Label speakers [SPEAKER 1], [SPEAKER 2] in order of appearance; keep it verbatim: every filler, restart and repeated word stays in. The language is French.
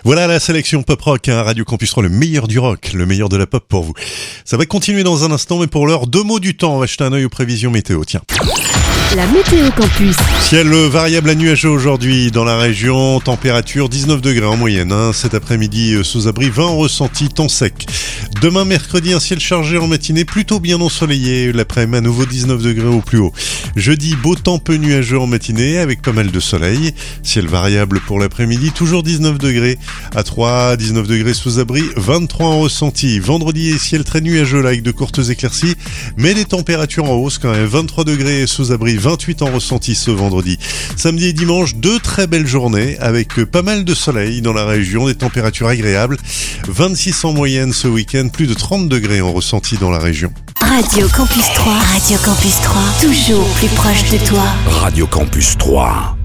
[SPEAKER 1] Voilà la sélection pop rock, hein, Radio Campus trois, le meilleur du rock, le meilleur de la pop pour vous. Ça va continuer dans un instant, mais pour l'heure, deux mots du temps. On va jeter un œil aux prévisions météo, tiens.
[SPEAKER 2] La météo campus.
[SPEAKER 1] Ciel variable à nuageux aujourd'hui dans la région, température dix-neuf degrés en moyenne, hein. Cet après-midi sous abri vingt en ressenti, temps sec. Demain mercredi, un ciel chargé en matinée, plutôt bien ensoleillé, l'après-midi à nouveau dix-neuf degrés au plus haut. Jeudi, beau temps peu nuageux en matinée avec pas mal de soleil, ciel variable pour l'après-midi, toujours dix-neuf degrés à Troyes, dix-neuf degrés sous abri, vingt-trois en ressenti. Vendredi, ciel très nuageux là avec de courtes éclaircies, mais des températures en hausse quand même, vingt-trois degrés sous abri, vingt-huit en ressenti ce vendredi. Samedi et dimanche, deux très belles journées avec pas mal de soleil dans la région, des températures agréables. vingt-six en moyenne ce week-end, plus de trente degrés en ressenti dans la région.
[SPEAKER 2] Radio Campus trois. Radio Campus trois. Toujours plus proche de toi.
[SPEAKER 3] Radio Campus trois.